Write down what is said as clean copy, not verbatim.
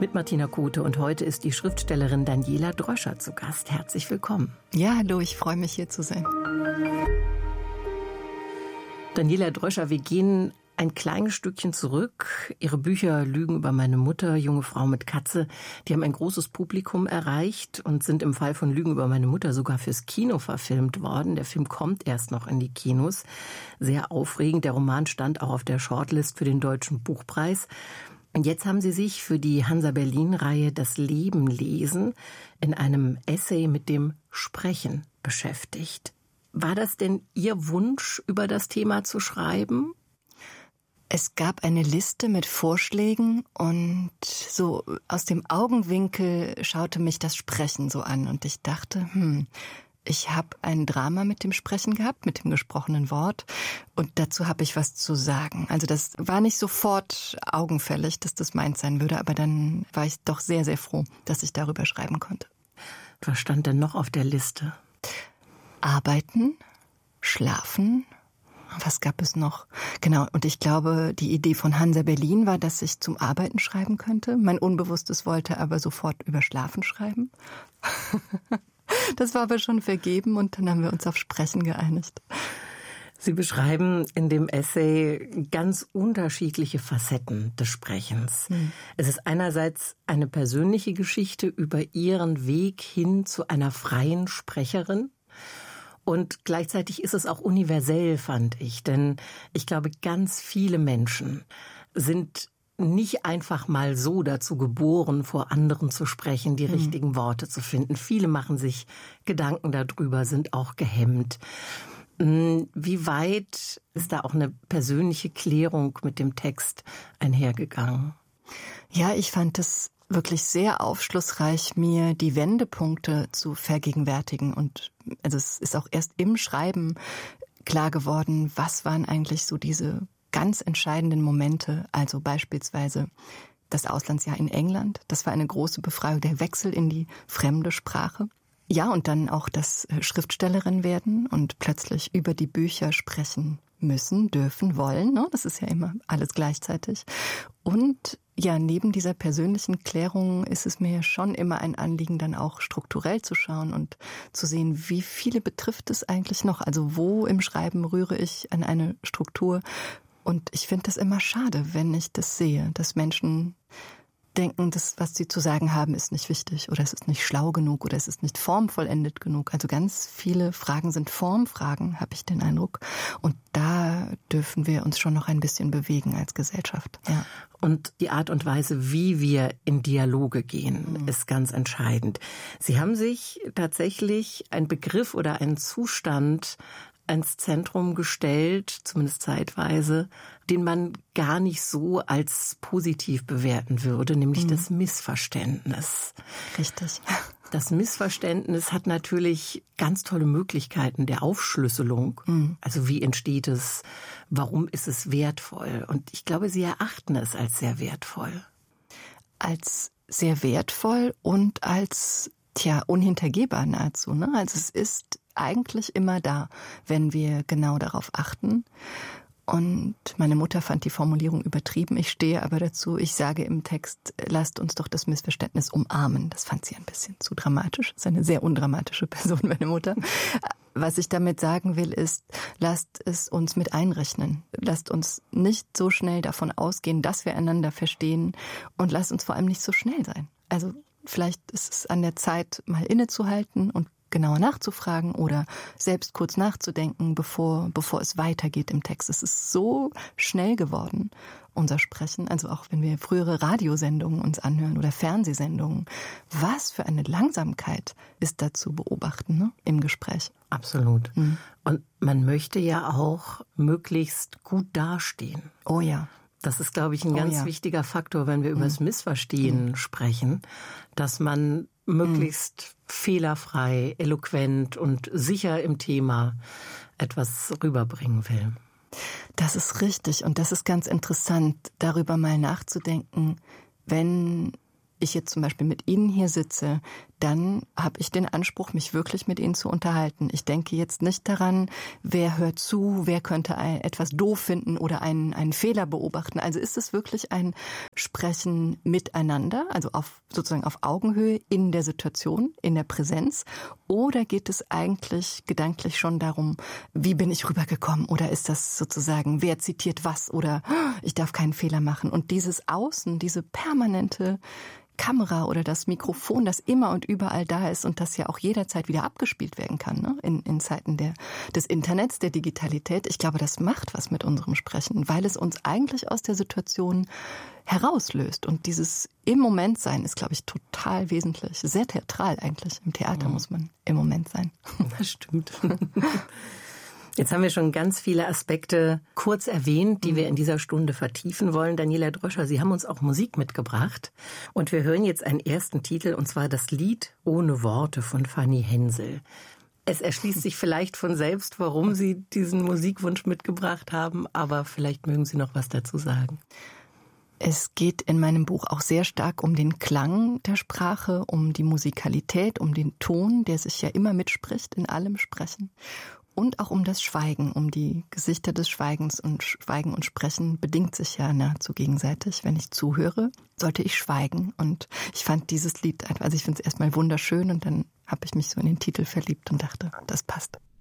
mit Martina Kote und heute ist die Schriftstellerin Daniela Dröscher zu Gast. Herzlich willkommen. Ja, hallo, ich freue mich hier zu sein. Daniela Dröscher, wir gehen ein kleines Stückchen zurück. Ihre Bücher Lügen über meine Mutter, Junge Frau mit Katze, die haben ein großes Publikum erreicht und sind im Fall von Lügen über meine Mutter sogar fürs Kino verfilmt worden. Der Film kommt erst noch in die Kinos. Sehr aufregend. Der Roman stand auch auf der Shortlist für den Deutschen Buchpreis. Und jetzt haben Sie sich für die Hansa-Berlin-Reihe Das Leben lesen in einem Essay mit dem Sprechen beschäftigt. War das denn Ihr Wunsch, über das Thema zu schreiben? Es gab eine Liste mit Vorschlägen und so aus dem Augenwinkel schaute mich das Sprechen so an. Und ich dachte, ich habe ein Drama mit dem Sprechen gehabt, mit dem gesprochenen Wort. Und dazu habe ich was zu sagen. Also das war nicht sofort augenfällig, dass das meins sein würde. Aber dann war ich doch sehr, sehr froh, dass ich darüber schreiben konnte. Was stand denn noch auf der Liste? Arbeiten, schlafen. Was gab es noch? Genau, und ich glaube, die Idee von Hansa Berlin war, dass ich zum Arbeiten schreiben könnte. Mein Unbewusstes wollte aber sofort über Schlafen schreiben. Das war aber schon vergeben und dann haben wir uns auf Sprechen geeinigt. Sie beschreiben in dem Essay ganz unterschiedliche Facetten des Sprechens. Es ist einerseits eine persönliche Geschichte über Ihren Weg hin zu einer freien Sprecherin. Und gleichzeitig ist es auch universell, fand ich. Denn ich glaube, ganz viele Menschen sind nicht einfach mal so dazu geboren, vor anderen zu sprechen, die richtigen Worte zu finden. Viele machen sich Gedanken darüber, sind auch gehemmt. Wie weit ist da auch eine persönliche Klärung mit dem Text einhergegangen? Ja, ich fand es wirklich sehr aufschlussreich, mir die Wendepunkte zu vergegenwärtigen. Und also es ist auch erst im Schreiben klar geworden, was waren eigentlich so diese ganz entscheidenden Momente. Also beispielsweise das Auslandsjahr in England. Das war eine große Befreiung, der Wechsel in die fremde Sprache. Ja, und dann auch das Schriftstellerin werden und plötzlich über die Bücher sprechen müssen, dürfen, wollen. Ne? Das ist ja immer alles gleichzeitig. Und ja, neben dieser persönlichen Klärung ist es mir schon immer ein Anliegen, dann auch strukturell zu schauen und zu sehen, wie viele betrifft es eigentlich noch? Also wo im Schreiben rühre ich an eine Struktur? Und ich finde das immer schade, wenn ich das sehe, dass Menschen denken, das, was sie zu sagen haben, ist nicht wichtig oder es ist nicht schlau genug oder es ist nicht formvollendet genug. Also ganz viele Fragen sind Formfragen, habe ich den Eindruck. Und da dürfen wir uns schon noch ein bisschen bewegen als Gesellschaft. Ja. Und die Art und Weise, wie wir in Dialoge gehen, ist ganz entscheidend. Sie haben sich tatsächlich einen Begriff oder einen Zustand ins Zentrum gestellt, zumindest zeitweise, den man gar nicht so als positiv bewerten würde, nämlich das Missverständnis. Richtig. Das Missverständnis hat natürlich ganz tolle Möglichkeiten der Aufschlüsselung. Also wie entsteht es? Warum ist es wertvoll? Und ich glaube, Sie erachten es als sehr wertvoll. Als sehr wertvoll und als, unhintergehbar nahezu. Ne? Also es ist eigentlich immer da, wenn wir genau darauf achten. Und meine Mutter fand die Formulierung übertrieben. Ich stehe aber dazu, ich sage im Text, lasst uns doch das Missverständnis umarmen. Das fand sie ein bisschen zu dramatisch. Das ist eine sehr undramatische Person, meine Mutter. Was ich damit sagen will, ist, lasst es uns mit einrechnen. Lasst uns nicht so schnell davon ausgehen, dass wir einander verstehen und lasst uns vor allem nicht so schnell sein. Also vielleicht ist es an der Zeit, mal innezuhalten und genauer nachzufragen oder selbst kurz nachzudenken, bevor es weitergeht im Text. Es ist so schnell geworden, unser Sprechen. Also auch wenn wir frühere Radiosendungen uns anhören oder Fernsehsendungen. Was für eine Langsamkeit ist da zu beobachten, ne, im Gespräch. Absolut. Und man möchte ja auch möglichst gut dastehen. Oh ja. Das ist, glaube ich, ein ganz wichtiger Faktor, wenn wir über das Missverstehen sprechen, dass man möglichst fehlerfrei, eloquent und sicher im Thema etwas rüberbringen will. Das ist richtig und das ist ganz interessant, darüber mal nachzudenken, wenn ich jetzt zum Beispiel mit Ihnen hier sitze, dann habe ich den Anspruch, mich wirklich mit ihnen zu unterhalten. Ich denke jetzt nicht daran, wer hört zu, wer könnte etwas doof finden oder einen Fehler beobachten. Also ist es wirklich ein Sprechen miteinander, also sozusagen auf Augenhöhe in der Situation, in der Präsenz? Oder geht es eigentlich gedanklich schon darum, wie bin ich rübergekommen? Oder ist das sozusagen, wer zitiert was? Oder ich darf keinen Fehler machen. Und dieses Außen, diese permanente Kamera oder das Mikrofon, das immer und überall da ist und das ja auch jederzeit wieder abgespielt werden kann, ne? In Zeiten des Internets, der Digitalität. Ich glaube, das macht was mit unserem Sprechen, weil es uns eigentlich aus der Situation herauslöst. Und dieses im Moment sein ist, glaube ich, total wesentlich. Sehr theatral eigentlich. Im Theater muss man im Moment sein. Das stimmt. Jetzt haben wir schon ganz viele Aspekte kurz erwähnt, die wir in dieser Stunde vertiefen wollen. Daniela Dröscher, Sie haben uns auch Musik mitgebracht. Und wir hören jetzt einen ersten Titel, und zwar das Lied Ohne Worte von Fanny Hensel. Es erschließt sich vielleicht von selbst, warum Sie diesen Musikwunsch mitgebracht haben, aber vielleicht mögen Sie noch was dazu sagen. Es geht in meinem Buch auch sehr stark um den Klang der Sprache, um die Musikalität, um den Ton, der sich ja immer mitspricht, in allem Sprechen. Und auch um das Schweigen, um die Gesichter des Schweigens. Und Schweigen und Sprechen bedingt sich ja nahezu gegenseitig. Wenn ich zuhöre, sollte ich schweigen. Und ich fand dieses Lied, also ich finde es erstmal wunderschön und dann habe ich mich so in den Titel verliebt und dachte, das passt.